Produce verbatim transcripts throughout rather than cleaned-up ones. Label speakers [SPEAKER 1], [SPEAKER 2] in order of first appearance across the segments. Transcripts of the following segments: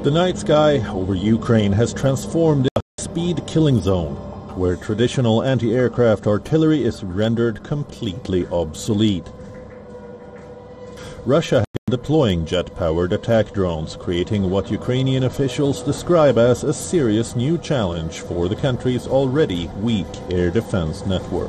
[SPEAKER 1] The night sky over Ukraine has transformed into a speed killing zone, where traditional anti-aircraft artillery is rendered completely obsolete. Russia has been deploying jet-powered attack drones, creating what Ukrainian officials describe as a serious new challenge for the country's already weak air defense network.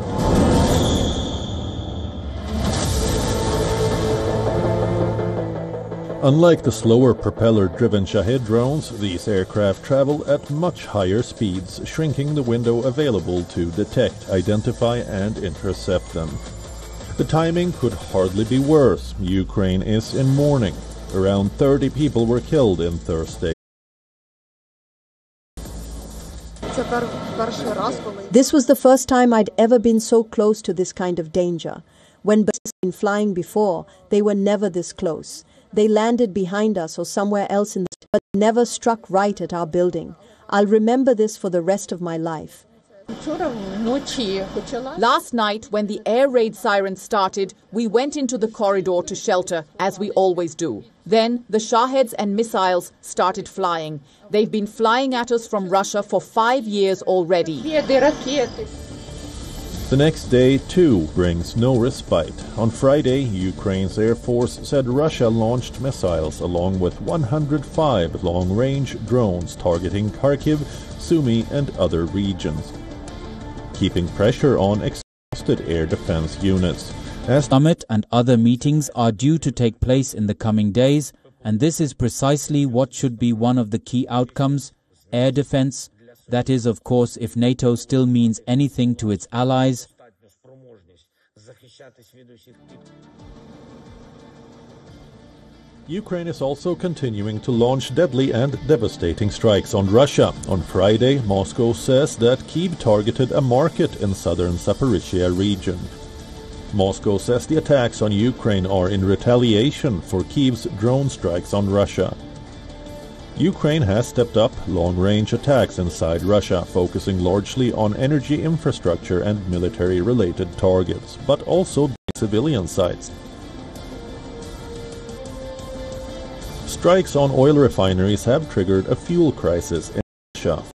[SPEAKER 1] Unlike the slower propeller-driven Shahed drones, these aircraft travel at much higher speeds, shrinking the window available to detect, identify and intercept them. The timing could hardly be worse. Ukraine is in mourning. Around thirty people were killed in Thursday.
[SPEAKER 2] This was the first time I'd ever been so close to this kind of danger. When birds had been flying before, they were never this close. They landed behind us or somewhere else in the but never struck right at our building. I'll remember this for the rest of my life.
[SPEAKER 3] Last night, when the air raid sirens started, we went into the corridor to shelter, as we always do. Then the Shaheds and missiles started flying. They've been flying at us from Russia for five years already.
[SPEAKER 1] The next day, too, brings no respite. On Friday, Ukraine's Air Force said Russia launched missiles along with one hundred five long-range drones targeting Kharkiv, Sumy and other regions, keeping pressure on exhausted air defense units.
[SPEAKER 4] As summit and other meetings are due to take place in the coming days, and this is precisely what should be one of the key outcomes: air defense. That is, of course, if NATO still means anything to its allies.
[SPEAKER 1] Ukraine is also continuing to launch deadly and devastating strikes on Russia. On Friday, Moscow says that Kyiv targeted a market in southern Zaporizhia region. Moscow says the attacks on Ukraine are in retaliation for Kyiv's drone strikes on Russia. Ukraine has stepped up long-range attacks inside Russia, focusing largely on energy infrastructure and military-related targets, but also civilian sites. Strikes on oil refineries have triggered a fuel crisis in Russia.